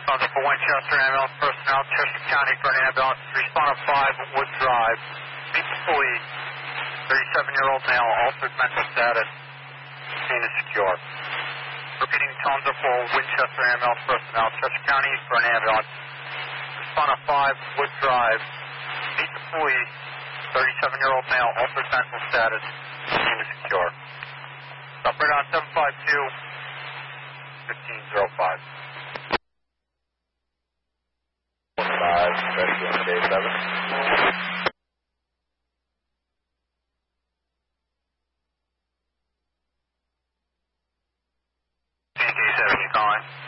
Father for Winchester, ambulance personnel, Chester County for an ambulance. Respond to 5 Wood Drive. Meet the police. 37-year-old male, altered mental status. Scene is secure. Repeating, tones are full. Winchester ambulance personnel, Chester County for an ambulance. Respond to 5 Wood Drive. Meet the police. 37-year-old male, altered mental status. Scene is secure. Operator on 752-1505. 5, Rescue on K7. K7, you calling?